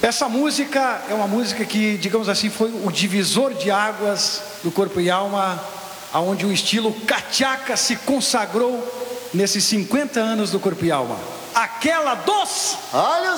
Essa música é uma música que, digamos assim, foi o divisor de águas do Corpo e Alma, aonde o estilo cachaca se consagrou nesses 50 anos do Corpo e Alma. Aquela dos... Olha